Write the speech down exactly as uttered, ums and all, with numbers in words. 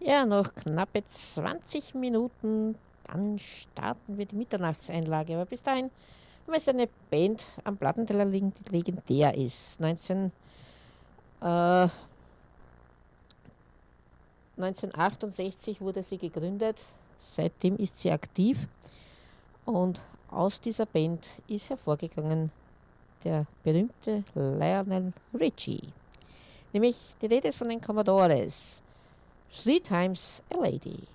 Ja, noch knappe zwanzig Minuten, dann starten wir die Mitternachtseinlage. Aber bis dahin haben wir jetzt eine Band am Plattenteller liegen, die legendär ist. neunzehn, äh, neunzehnhundertachtundsechzig wurde sie gegründet, seitdem ist sie aktiv und aus dieser Band ist hervorgegangen der berühmte Lionel Richie. Nämlich die Rede ist von den Commodores. Three Times a Lady.